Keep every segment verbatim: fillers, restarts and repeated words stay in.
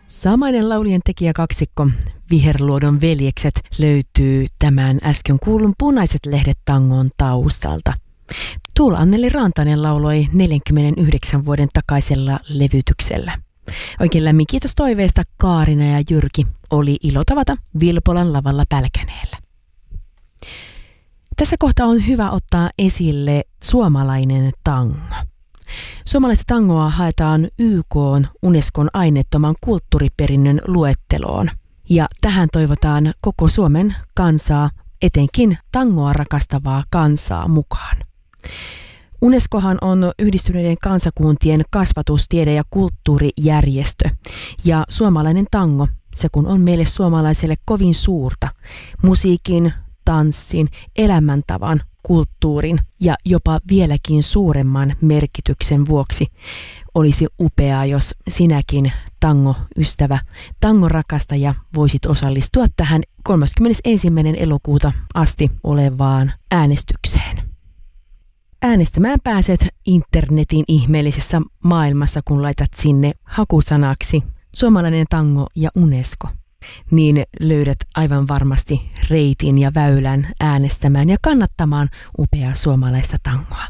Samainen laulujen tekijäkaksikko Viherluodon veljekset löytyy tämän äsken kuulun Punaiset lehdet tangon taustalta. Tuula Anneli Rantanen lauloi neljänkymmenenyhdeksän vuoden takaisella levytyksellä. Oikein lämmin kiitos toiveesta Kaarina ja Jyrki. Oli ilo tavata Vilpolan lavalla Pälkäneellä. Tässä kohtaa on hyvä ottaa esille suomalainen tango. Suomalaista tangoa haetaan Y K:n Unescon aineettoman kulttuuriperinnön luetteloon. Ja tähän toivotaan koko Suomen kansaa, etenkin tangoa rakastavaa kansaa mukaan. Unescohan on Yhdistyneiden kansakuntien kasvatus-, tiede- ja kulttuurijärjestö. Ja suomalainen tango, se kun on meille suomalaiselle kovin suurta, musiikin, tanssin, elämäntavan, kulttuurin ja jopa vieläkin suuremman merkityksen vuoksi olisi upeaa, jos sinäkin tango-ystävä, tango-rakastaja voisit osallistua tähän kolmaskymmenesensimmäinen elokuuta asti olevaan äänestykseen. Äänestämään pääset internetin ihmeellisessä maailmassa, kun laitat sinne hakusanaksi suomalainen tango ja Unesco. Niin löydät aivan varmasti reitin ja väylän äänestämään ja kannattamaan upeaa suomalaista tangoa.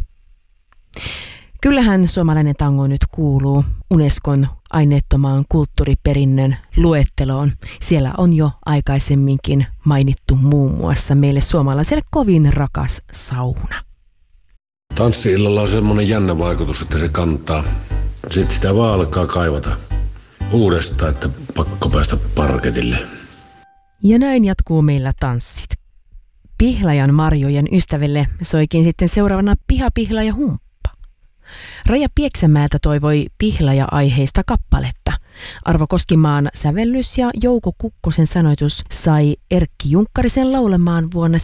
Kyllähän suomalainen tango nyt kuuluu Unescon aineettomaan kulttuuriperinnön luetteloon. Siellä on jo aikaisemminkin mainittu muun muassa meille suomalaiselle kovin rakas sauna. Tanssi-illalla on semmoinen jännä vaikutus, että se kantaa. Sitten sitä vaan alkaa kaivata uudestaan, että pakko päästä parketille. Ja näin jatkuu meillä tanssit. Pihlajan marjojen ystäville soikin sitten seuraavana Piha-pihla ja humppa. Raija Pieksämäeltä toivoi pihlaja-aiheista kappaletta. Arvo Koskimaan sävellys ja Jouko Kukkosen sanoitus sai Erkki Junkkarisen laulemaan vuonna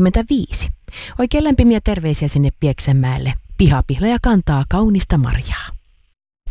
seitsemänkymmentäviisi. Oikein lämpimiä terveisiä sinne Pieksämäelle. Piha-pihla ja kantaa kaunista marjaa.